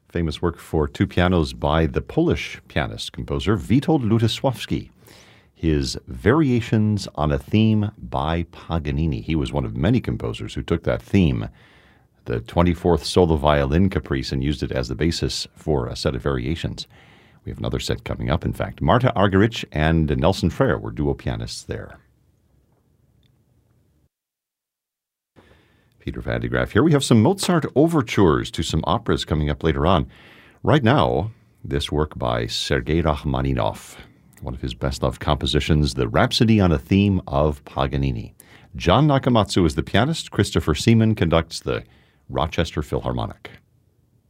famous work for two pianos by the Polish pianist, composer Witold Lutosławski. His Variations on a Theme by Paganini. He was one of many composers who took that theme, the 24th solo violin caprice, and used it as the basis for a set of variations. We have another set coming up, in fact. Marta Argerich and Nelson Frere were duo pianists there. Peter Van de Graaff here. We have some Mozart overtures to some operas coming up later on. Right now, this work by Sergei Rachmaninoff, one of his best-loved compositions, the Rhapsody on a Theme of Paganini. John Nakamatsu is the pianist. Christopher Seaman conducts the Rochester Philharmonic.